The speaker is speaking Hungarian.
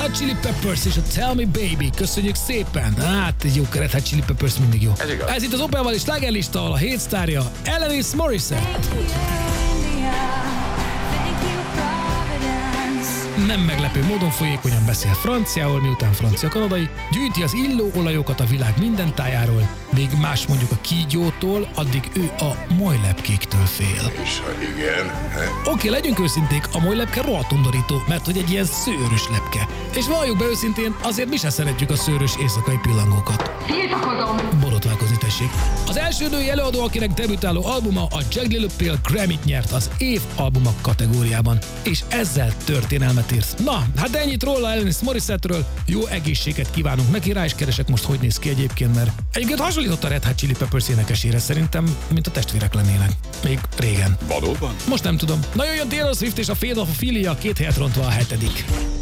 Hot Chili Peppers és a Tell Me Baby. Köszönjük szépen. Hát, egy jó Red Hot Chili Peppers mindig jó. Ez igaz. Ez itt az Open-val és slágerlista, ahol a hét sztárja Alanis Morissette. Nem meglepő módon folyékonyan beszél franciául, miután francia-kanadai, gyűjti az illóolajokat a világ minden tájáról, még más mondjuk a kígyótól, addig ő a molylepkéktől fél. És ha igen, Oké, legyünk őszinték, a molylepke rohadt undorító, mert hogy egy ilyen szőrös lepke. És valljuk be őszintén, azért mi se szeretjük a szőrös éjszakai pillangókat. Tiltakozom! Borotválkozni tessék. Az első női előadó, akinek debütáló albuma a Jagged Little Pill Grammy-t nyert az év albuma kategóriában, és ezzel történelmet írt. Na, hát ennyit róla, Alanis Morissette-ről. Jó egészséget kívánunk neki, rá is keresek most, hogy néz ki egyébként, mert egyébként hasonlított a Red Hot Chili Peppers énekesére szerintem, mint a testvérek lennének. Még régen. valóban? Most nem tudom. Na jöjjön Taylor Swift és a Fade of Ophelia, 2 helyet rontva a 7.